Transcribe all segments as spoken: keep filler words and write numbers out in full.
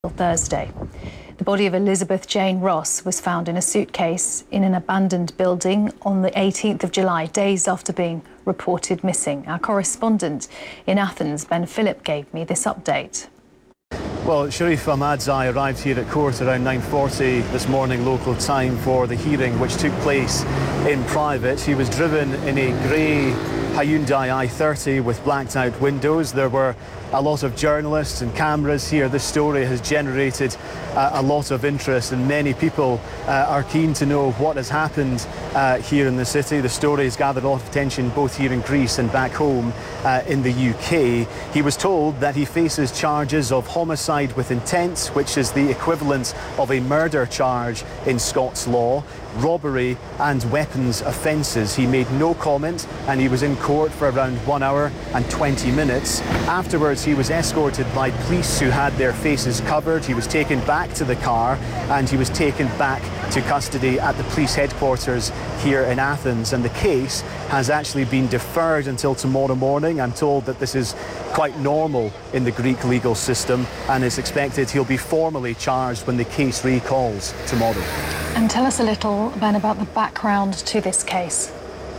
Thursday. The body of Elizabeth Jane Ross was found in a suitcase in an abandoned building on the eighteenth of July, days after being reported missing. Our correspondent in Athens, Ben Phillip, gave me this update. Well, Sharif Ahmadzai arrived here at court around nine forty this morning local time for the hearing, which took place in private. He was driven in a grey Hyundai i thirty with blacked out windows. There were a lot of journalists and cameras here. This story has generated uh, a lot of interest, and many people uh, are keen to know what has happened uh, here in the city. The story has gathered a lot of attention both here in Greece and back home uh, in the U K. He was told that he faces charges of homicide with intent, which is the equivalent of a murder charge in Scots law, robbery and weapons offences. He made no comment, and he was in court for around one hour and twenty minutes. Afterwards, he was escorted by police who had their faces covered. He was taken back to the car and he was taken back to custody at the police headquarters here in Athens. And the case has actually been deferred until tomorrow morning. I'm told that this is quite normal in the Greek legal system, and it's expected he'll be formally charged when the case recalls tomorrow. And tell us a little, Ben, about the background to this case.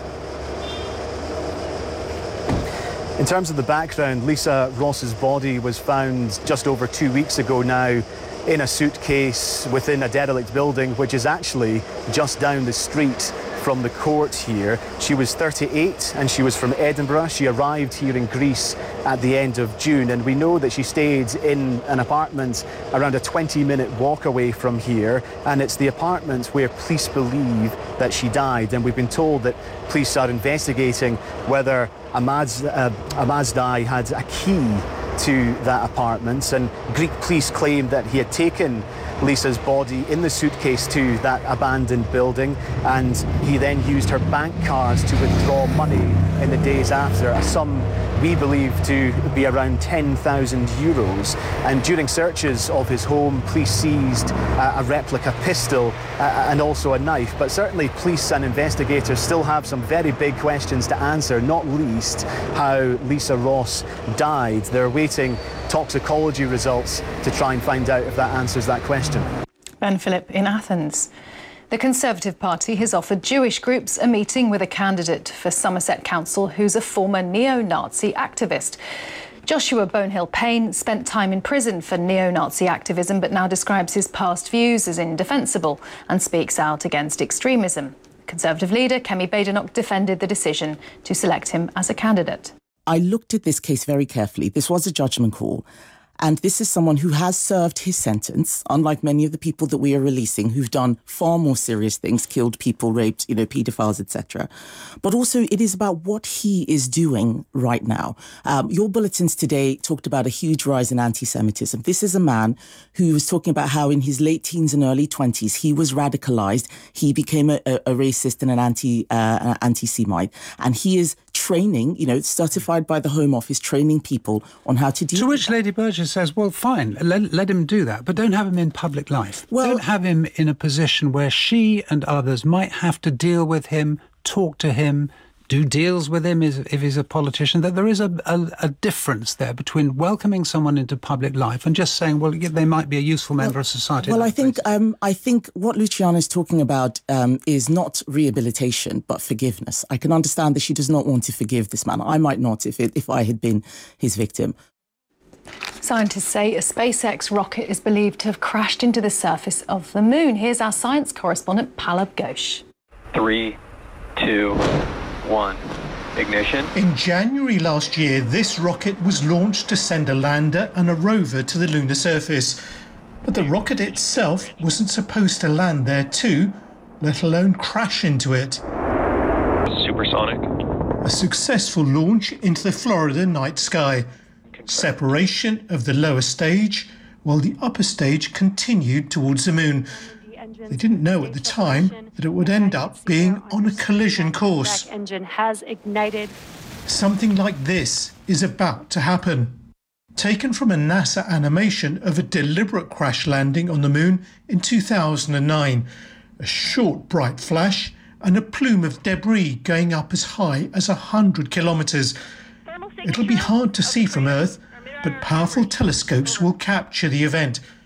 In terms of the background, Lisa Ross's body was found just over two weeks ago now in a suitcase within a derelict building, which is actually just down the street from the court here. She was thirty-eight and she was from Edinburgh. She arrived here in Greece at the end of June, and we know that she stayed in an apartment around a twenty minute walk away from here, and it's the apartment where police believe that she died. And we've been told that police are investigating whether Ahmadz, uh, Ahmadzai had a key to that apartment, and Greek police claim that he had taken Lisa's body in the suitcase to that abandoned building, and he then used her bank cards to withdraw money in the days after, a sum we believe to be around ten thousand euros. And during searches of his home, police seized uh, a replica pistol uh, and also a knife. But certainly police and investigators still have some very big questions to answer, not least how Lisa Ross died. They're awaiting toxicology results to try and find out if that answers that question. Ben Phillip in Athens. The Conservative Party has offered Jewish groups a meeting with a candidate for Somerset Council who's a former neo-Nazi activist. Joshua Bonehill-Payne spent time in prison for neo-Nazi activism, but now describes his past views as indefensible and speaks out against extremism. Conservative leader Kemi Badenoch defended the decision to select him as a candidate. I looked at this case very carefully. This was a judgment call. And this is someone who has served his sentence, unlike many of the people that we are releasing who've done far more serious things, killed people, raped, you know, paedophiles, et cetera. But also it is about what he is doing right now. Um, your bulletins today talked about a huge rise in anti-Semitism. This is a man who was talking about how in his late teens and early twenties, he was radicalized. He became a, a, a racist and an anti, uh, an anti-Semite. And he is training, you know, certified by the Home Office, training people on how to deal To with which that. Lady Burgess says, well, fine, let, let him do that, but don't have him in public life. Well, don't have him in a position where she and others might have to deal with him, talk to him, do deals with him if he's a politician. That there is a, a, a difference there between welcoming someone into public life and just saying, well, they might be a useful member well, of society. Well, I think um, I think what Luciana is talking about um, is not rehabilitation, but forgiveness. I can understand that she does not want to forgive this man. I might not if it, if I had been his victim. Scientists say a SpaceX rocket is believed to have crashed into the surface of the moon. Here's our science correspondent, Pallab Ghosh. Three, two, one. Ignition. In January last year, this rocket was launched to send a lander and a rover to the lunar surface. But the rocket itself wasn't supposed to land there too, let alone crash into it. Supersonic. A successful launch into the Florida night sky. Separation of the lower stage, while the upper stage continued towards the moon. They didn't know at the time that it would end up being on a collision course. Engine has ignited. Something like this is about to happen. Taken from a NASA animation of a deliberate crash landing on the moon in two thousand nine. A short bright flash and a plume of debris going up as high as one hundred kilometres. It'll be hard to see from Earth, but powerful telescopes will capture the event.